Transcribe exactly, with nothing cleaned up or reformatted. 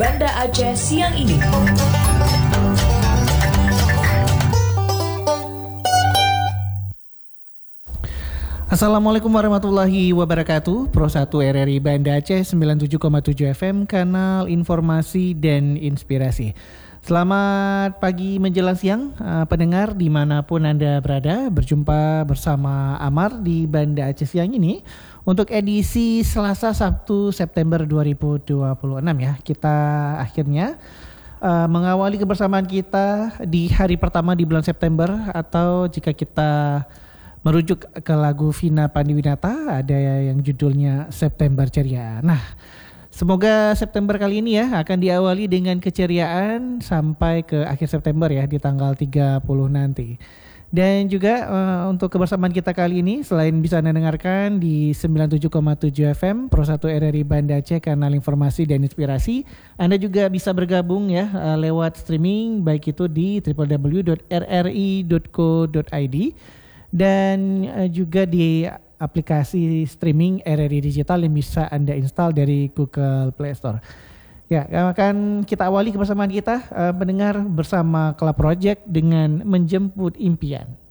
Banda Aceh siang ini. Assalamualaikum warahmatullahi wabarakatuh. Pro satu R R I Banda Aceh sembilan puluh tujuh koma tujuh F M, kanal informasi dan inspirasi. Selamat pagi menjelang siang, uh, pendengar dimanapun Anda berada. Berjumpa bersama Amar di Banda Aceh siang ini untuk edisi Selasa Sabtu September dua ribu dua puluh enam ya. Kita akhirnya uh, mengawali kebersamaan kita di hari pertama di bulan September, atau jika kita merujuk ke lagu Vina Pandiwinata, ada yang judulnya September Ceria. Nah, semoga September kali ini ya akan diawali dengan keceriaan sampai ke akhir September ya, di tanggal tiga puluh nanti. Dan juga uh, untuk kebersamaan kita kali ini, selain bisa Anda dengarkan di sembilan puluh tujuh koma tujuh F M Pro satu R R I Banda Aceh, kanal informasi dan inspirasi, Anda juga bisa bergabung ya uh, lewat streaming, baik itu di w w w dot r r i dot co dot i d dan uh, juga di aplikasi streaming R R I Digital yang bisa Anda install dari Google Play Store. Ya, akan kita awali kebersamaan kita uh, mendengar bersama Club Project dengan Menjemput Impian.